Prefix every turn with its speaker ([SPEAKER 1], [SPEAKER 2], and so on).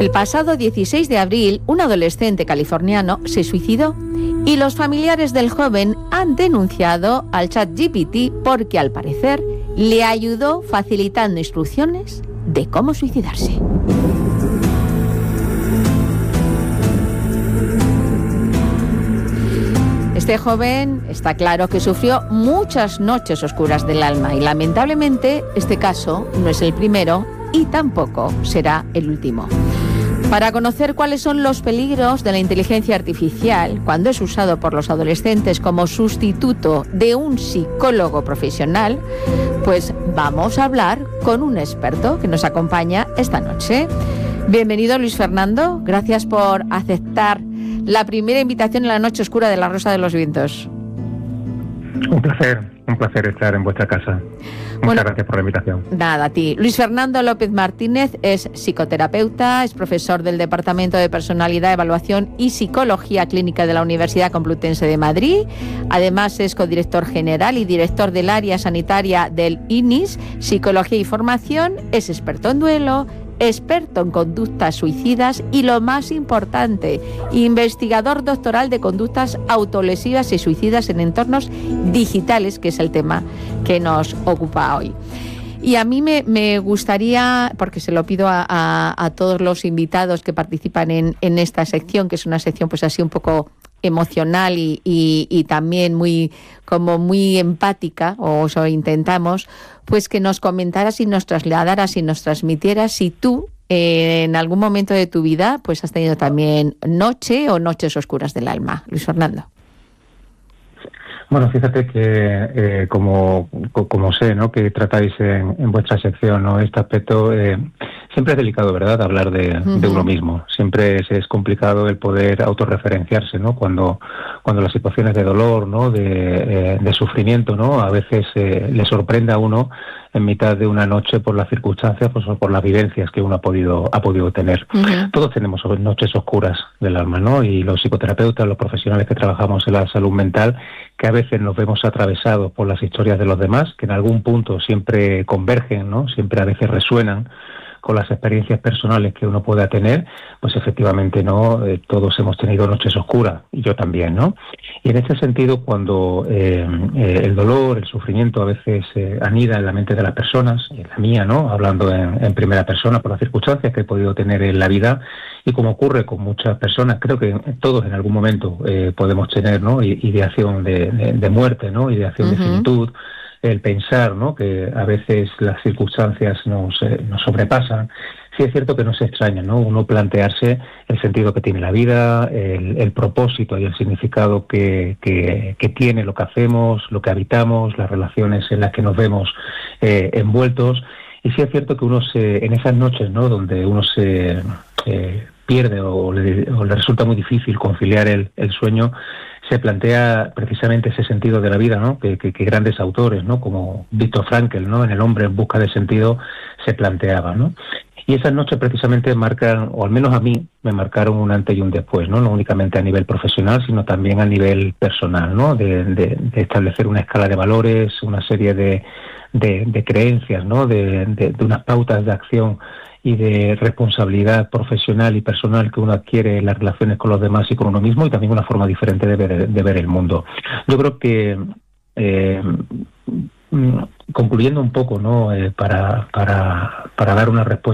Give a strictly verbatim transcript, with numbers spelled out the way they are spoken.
[SPEAKER 1] El pasado dieciséis de abril, un adolescente californiano se suicidó y los familiares del joven han denunciado al ChatGPT porque, al parecer, le ayudó facilitando instrucciones de cómo suicidarse. Este joven está claro que sufrió muchas noches oscuras del alma y, lamentablemente, este caso no es el primero y tampoco será el último. Para conocer cuáles son los peligros de la inteligencia artificial cuando es usado por los adolescentes como sustituto de un psicólogo profesional, pues vamos a hablar con un experto que nos acompaña esta noche. Bienvenido, Luis Fernando. Gracias por aceptar la primera invitación en la noche oscura de La Rosa de los Vientos.
[SPEAKER 2] Un placer, un placer estar en vuestra casa. Muchas bueno, gracias por la invitación.
[SPEAKER 1] Nada, a ti. Luis Fernando López Martínez es psicoterapeuta, es profesor del Departamento de Personalidad, Evaluación y Psicología Clínica de la Universidad Complutense de Madrid. Además, es codirector general y director del área sanitaria del I N I S, Psicología y Formación. Es experto en duelo, experto en conductas suicidas y, lo más importante, investigador doctoral de conductas autolesivas y suicidas en entornos digitales, que es el tema que nos ocupa hoy. Y a mí me, me gustaría, porque se lo pido a, a, a todos los invitados que participan en, en esta sección, que es una sección pues así un poco emocional y, y, y también muy como muy empática, o eso intentamos, pues que nos comentaras y nos trasladaras y nos transmitieras si tú eh, en algún momento de tu vida pues has tenido también noche o noches oscuras del alma. Luis Fernando.
[SPEAKER 2] Bueno, fíjate que eh, como, como sé, ¿no?, que tratáis en, en vuestra sección, ¿no?, este aspecto, eh, siempre es delicado, ¿verdad?, hablar de, uh-huh. de uno mismo. Siempre es, es complicado el poder autorreferenciarse, ¿no?, cuando cuando las situaciones de dolor, ¿no?, de, eh, de sufrimiento, ¿no?, a veces eh, le sorprende a uno en mitad de una noche por las circunstancias, pues, o por las vivencias que uno ha podido ha podido tener. Uh-huh. Todos tenemos noches oscuras del alma, ¿no?, y los psicoterapeutas, los profesionales que trabajamos en la salud mental, que a veces nos vemos atravesados por las historias de los demás, que en algún punto siempre convergen, ¿no?, siempre a veces resuenan con las experiencias personales que uno pueda tener, pues efectivamente, ¿no?, eh, todos hemos tenido noches oscuras, y yo también, ¿no? Y en este sentido, cuando eh, eh, el dolor, el sufrimiento a veces eh, anida en la mente de las personas, en la mía, ¿no?, hablando en, en primera persona por las circunstancias que he podido tener en la vida, y como ocurre con muchas personas, creo que todos en algún momento eh, podemos tener, ¿no?, ideación de, de, de muerte, ¿no?, ideación uh-huh. de finitud, el pensar, ¿no?, que a veces las circunstancias nos, eh, nos sobrepasan. Sí es cierto que no se extraña, ¿no?, uno plantearse el sentido que tiene la vida, el, el propósito y el significado que, que, que tiene lo que hacemos, lo que habitamos, las relaciones en las que nos vemos eh, envueltos. Y sí es cierto que uno se, en esas noches, ¿no?, donde uno se eh, pierde o le, o le resulta muy difícil conciliar el, el sueño, se plantea precisamente ese sentido de la vida, ¿no?, que, que, que grandes autores, ¿no?, como Viktor Frankl, ¿no?, en El hombre en busca de sentido, se planteaba, ¿no? Y esas noches precisamente marcan, o al menos a mí, me marcaron un antes y un después, ¿no?, no únicamente a nivel profesional, sino también a nivel personal, ¿no?, de, de, de establecer una escala de valores, una serie de, de, de creencias, ¿no?, de, de, de unas pautas de acción y de responsabilidad profesional y personal que uno adquiere en las relaciones con los demás y con uno mismo, y también una forma diferente de ver, de ver el mundo. Yo creo que, eh, concluyendo un poco, ¿no?, eh, para, para, para dar una respuesta